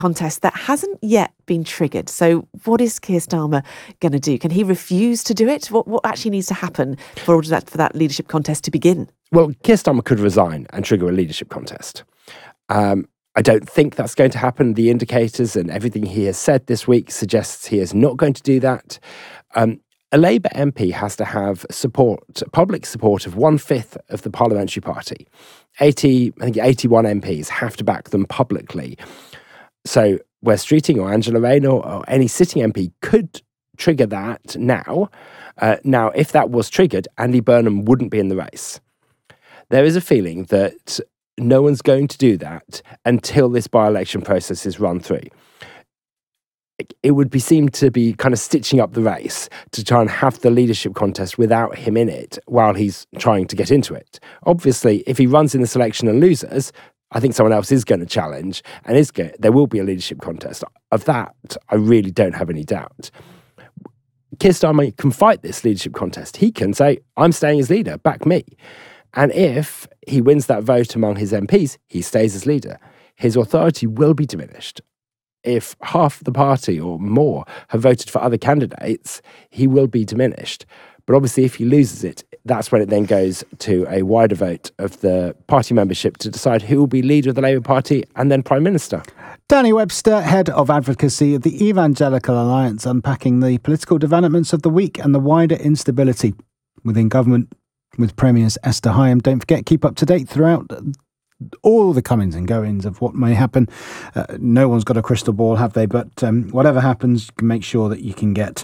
contest that hasn't yet been triggered. So what is Keir Starmer going to do? Can he refuse to do it? What actually needs to happen for that leadership contest to begin? Well, Keir Starmer could resign and trigger a leadership contest. I don't think that's going to happen. The indicators and everything he has said this week suggests he is not going to do that. A Labour MP has to have public support of 1/5 of the parliamentary party. 81 MPs have to back them publicly. So Wes Streeting or Angela Rayner or any sitting MP could trigger that now. Now, if that was triggered, Andy Burnham wouldn't be in the race. There is a feeling that no one's going to do that until this by-election process is run through. It would be seemed to be kind of stitching up the race to try and have the leadership contest without him in it while he's trying to get into it. Obviously, if he runs in this election and loses, I think someone else is going to challenge and there will be a leadership contest. Of that, I really don't have any doubt. Keir Starmer can fight this leadership contest. He can say, I'm staying as leader, back me. And if he wins that vote among his MPs, he stays as leader. His authority will be diminished. If half the party or more have voted for other candidates, he will be diminished. But obviously, if he loses it, that's when it then goes to a wider vote of the party membership to decide who will be leader of the Labour Party and then Prime Minister. Danny Webster, Head of Advocacy of the Evangelical Alliance, unpacking the political developments of the week and the wider instability within government with Premiers Esther Higham. Don't forget, keep up to date throughout all the comings and goings of what may happen. No one's got a crystal ball, have they? But whatever happens, you can make sure that you can get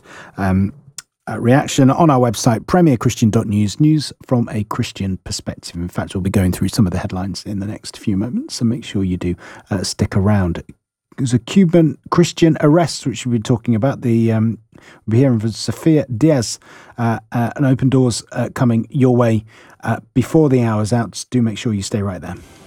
a reaction on our website, premierchristian.news, news from a Christian perspective. In fact, we'll be going through some of the headlines in the next few moments, so make sure you do stick around. There's a Cuban Christian arrest, which we'll be talking about. We'll be hearing from Sofia Diaz, and Open Doors coming your way before the hour's out. Do make sure you stay right there.